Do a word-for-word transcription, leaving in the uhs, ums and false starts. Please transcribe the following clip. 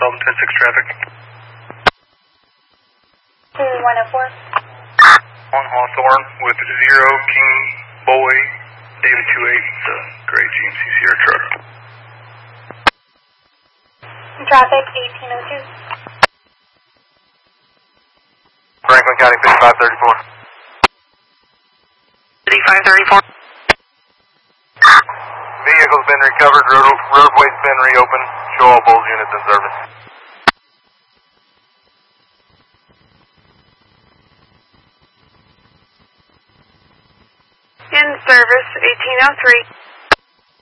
Sultan ten six traffic. two one oh four. On Hawthorne with zero King Boy David two eight, the gray G M C Sierra truck. Traffic eighteen oh two. Franklin County fifty-five thirty-four. fifty-five thirty-four. Vehicle's been recovered, road, roadway's been reopened. Show all Bulls units in service. In service, eighteen oh three.